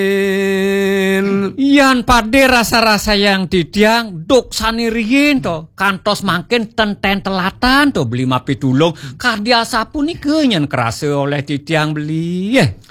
Yan pade rasa-rasa yang didiang dok saniriin to kantos mangkin tenten telatan to beli mapi dulung kardia sapu nih kenyen kerasa oleh didiang beli